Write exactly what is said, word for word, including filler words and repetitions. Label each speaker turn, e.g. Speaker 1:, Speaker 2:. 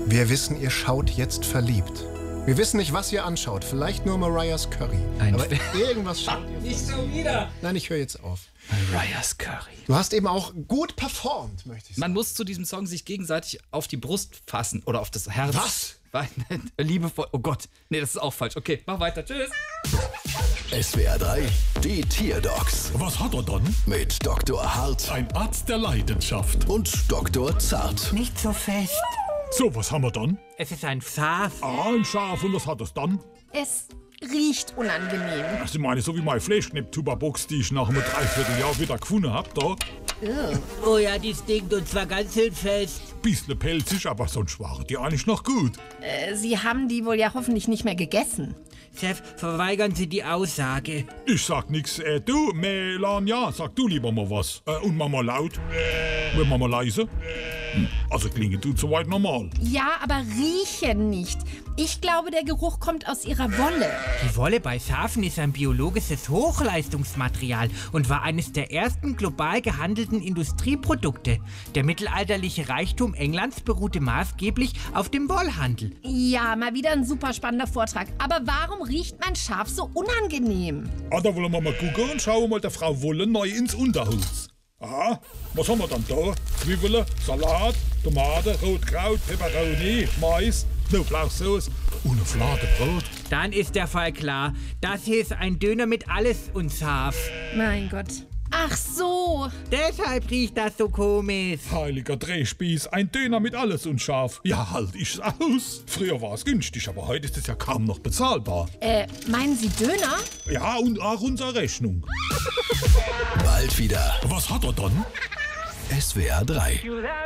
Speaker 1: Wir wissen, ihr schaut jetzt verliebt. Wir wissen nicht, was ihr anschaut. Vielleicht nur Mariah's Curry.
Speaker 2: Ein
Speaker 1: Aber
Speaker 2: Fe-
Speaker 1: irgendwas schaut ihr.
Speaker 3: Nicht schon wieder.
Speaker 1: Nein, ich höre jetzt auf.
Speaker 2: Mariah's Curry.
Speaker 1: Du hast eben auch gut performt, möchte ich sagen.
Speaker 2: Man muss zu diesem Song sich gegenseitig auf die Brust fassen oder auf das Herz.
Speaker 1: Was?
Speaker 2: Weil- Liebevoll. Oh Gott. Nee, das ist auch falsch. Okay, mach weiter. Tschüss.
Speaker 4: S W R drei, die Tierdocs
Speaker 5: Was hat er dann?
Speaker 4: mit Doktor Hart
Speaker 5: Ein Arzt der Leidenschaft.
Speaker 4: und Doktor Zart.
Speaker 6: Nicht so fest.
Speaker 5: So, was haben wir dann?
Speaker 6: Es ist ein Schaf.
Speaker 5: Ah, ein Schaf. Und was hat es dann?
Speaker 7: Es riecht unangenehm.
Speaker 5: Also, ich meine, so wie mein Fleischknepp-Tuba-Box, die ich nach einem Dreivierteljahr wieder gefunden hab, da.
Speaker 6: Oh ja, die stinkt und zwar ganz schön fest.
Speaker 5: Bisschen pelzig, aber sonst waren die eigentlich noch gut.
Speaker 7: Äh, Sie haben die wohl ja hoffentlich nicht mehr gegessen.
Speaker 6: Chef, verweigern Sie die Aussage.
Speaker 5: Ich sag nix. Äh, du, Melania, sag du lieber mal was. Äh, und Mama laut. Und Mama leise. Hm, also klingen tut soweit normal.
Speaker 7: Ja, aber riechen nicht. Ich glaube, der Geruch kommt aus ihrer Wolle.
Speaker 6: Die Wolle bei Schafen ist ein biologisches Hochleistungsmaterial und war eines der ersten global gehandelten Industrieprodukte. Der mittelalterliche Reichtum Englands beruhte maßgeblich auf dem Wollhandel.
Speaker 7: Ja, mal wieder ein super spannender Vortrag. Aber warum riecht mein Schaf so unangenehm?
Speaker 5: Ah, da wollen wir mal gucken und schauen mal der Frau Wolle neu ins Unterholz. Aha, was haben wir dann da? Zwiebeln, Salat, Tomate, Rotkraut, Peperoni, Mais, Knoblauchsauce und ein Fladenbrot.
Speaker 6: Dann ist der Fall klar. Das hier ist ein Döner mit alles und Schaf.
Speaker 7: Mein Gott. Ach so.
Speaker 6: Deshalb riecht das so komisch.
Speaker 5: Heiliger Drehspieß, ein Döner mit alles und scharf. Ja, halt ich's aus. Früher war es günstig, aber heute ist es ja kaum noch bezahlbar.
Speaker 7: Äh, meinen Sie Döner?
Speaker 5: Ja, und auch unsere Rechnung.
Speaker 4: Bald wieder.
Speaker 5: Was hat er dann?
Speaker 4: S W R drei.